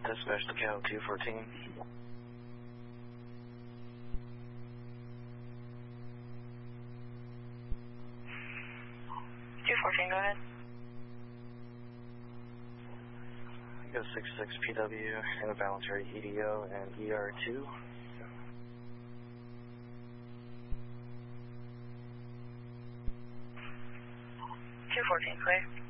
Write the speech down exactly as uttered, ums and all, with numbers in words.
Dispatch to Cal two fourteen. two fourteen, go ahead. Go six six P W and a voluntary E D O and E R two. two fourteen, clear.